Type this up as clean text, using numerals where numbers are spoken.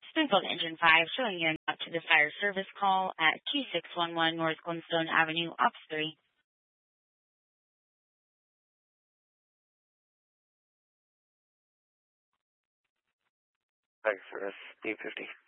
Springfield Engine 5 showing you out to the fire service call at 2611 North Glenstone Avenue, Ops 3. Fire service, 850.